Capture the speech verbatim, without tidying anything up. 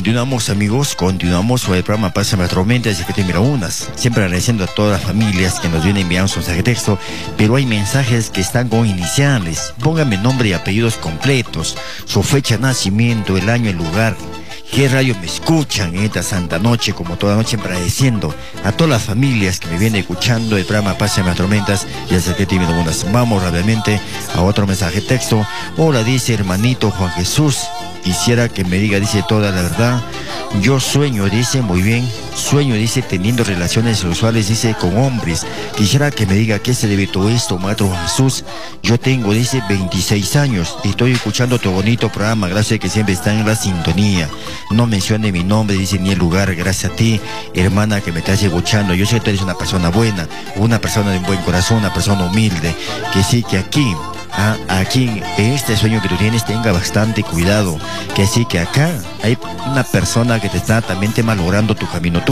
Continuamos, amigos, continuamos sobre el programa Pásame la Tormenta desde que te mira unas. Siempre agradeciendo a todas las familias que nos vienen enviando su mensaje de texto, pero hay mensajes que están con iniciales. Póngame nombre y apellidos completos, su fecha de nacimiento, el año, el lugar. ¿Qué radio me escuchan en esta santa noche, como toda noche, agradeciendo a todas las familias que me vienen escuchando el programa Pásame las Tormentas y desde que te mira unas? Vamos rápidamente a otro mensaje de texto. Hola, dice hermanito Juan Jesús. Quisiera que me diga, dice, toda la verdad. Yo sueño, dice, muy bien. Sueño, dice, teniendo relaciones sexuales, dice, con hombres. Quisiera que me diga qué se debe todo esto, maestro Juan Jesús. Yo tengo, dice, veintiséis años y estoy escuchando tu bonito programa. Gracias que siempre está en la sintonía. No mencione mi nombre, dice, ni el lugar. Gracias a ti, hermana, que me estás escuchando. Yo sé que tú eres una persona buena, una persona de un buen corazón, una persona humilde. Que sí, que aquí... Ah, aquí en este sueño que tú tienes tenga bastante cuidado, que sí que acá hay una persona que te está también te malogrando tu camino.